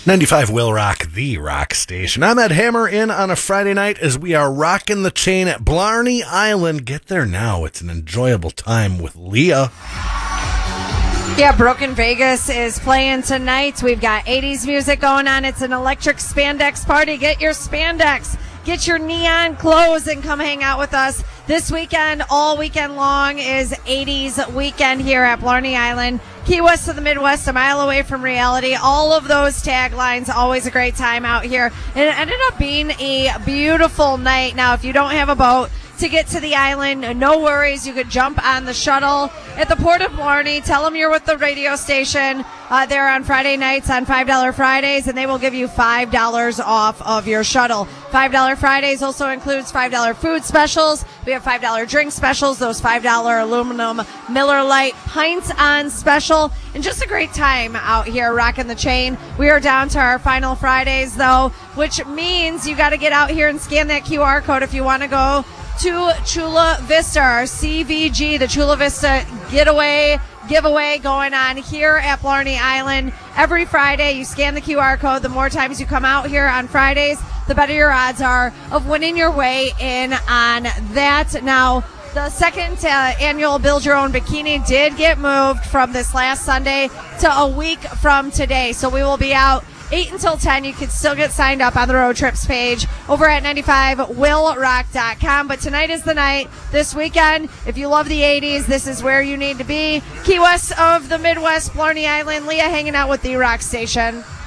95 Will Rock, the rock station. I'm Ed Hammer in on a Friday night as we are rocking the chain at Blarney Island. Get there now. It's an enjoyable time with Leah. Yeah, Broken Vegas is playing tonight. We've got 80s music going on. It's an electric spandex party. Get your spandex. Get your neon clothes and come hang out with us. This weekend, all weekend long, is 80s weekend here at Blarney Island. Key West to the Midwest, a mile away from reality. All of those taglines, always a great time out here. And it ended up being a beautiful night. Now, if you don't have a boat to get to the island, no worries. You could jump on the shuttle at the Port of Blarney. Tell them you're with the radio station. They're on Friday nights on $5 Fridays, and they will give you $5 off of your shuttle. $5 Fridays also includes $5 food specials. We have $5 drink specials, those $5 aluminum Miller Lite pints on special, and just a great time out here rocking the chain. We are down to our final Fridays, though, which means you got to get out here and scan that QR code if you want to go to Chula Vista, our CVG, the Chula Vista giveaway going on here at Blarney Island. Every Friday, you scan the QR code. The more times you come out here on Fridays, the better your odds are of winning your way in on that. Now, the second annual Build Your Own Bikini did get moved from this last Sunday to a week from today. So we will be out 8 until 10. You can still get signed up on the road trips page over at 95willrock.com. But tonight is the night. This weekend, if you love the 80s, this is where you need to be. Key West of the Midwest, Blarney Island. Leah hanging out with the rock station.